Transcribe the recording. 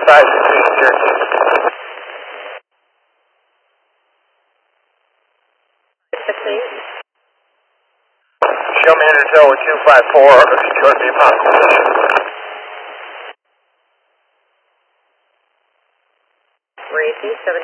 Cherokee. Show me Intel with 254, short me upon position. We're 7